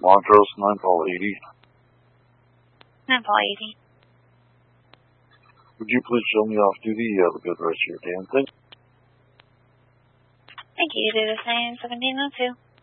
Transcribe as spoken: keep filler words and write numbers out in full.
Montrose, Nightfall eighty. Nightfall eighty. Would you please show me off duty? You have a good rest of your day. Thank you. Thank you. You do the same. seventeen oh two.